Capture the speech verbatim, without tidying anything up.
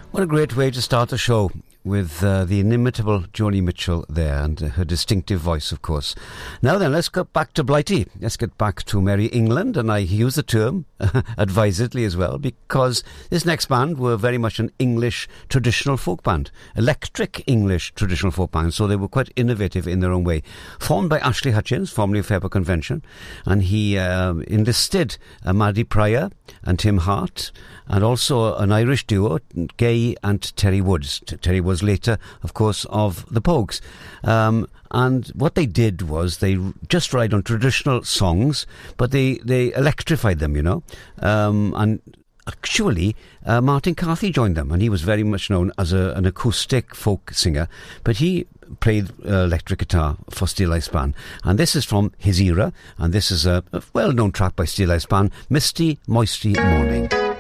What a great way to start the show with uh, the inimitable Joni Mitchell there and uh, her distinctive voice, of course. Now then, let's get back to Blighty. Let's get back to Merry England, and I use the term advisedly as well, because this next band were very much an English traditional folk band, electric English traditional folk band, so they were quite innovative in their own way. Formed by Ashley Hutchins, formerly of Fairport Convention, and he uh, enlisted uh, Maddie Pryor and Tim Hart, and also an Irish duo, Gay and Terry Woods. T- Terry was later, of course, of the Pogues. Um, and what they did was they just write on traditional songs, but they, they electrified them, you know. Um, and actually, uh, Martin Carthy joined them, and he was very much known as a, an acoustic folk singer, but he played uh, electric guitar for Steel Eye Span. And this is from his era, and this is a, a well-known track by Steel Eye Span, Misty Moisty Morning.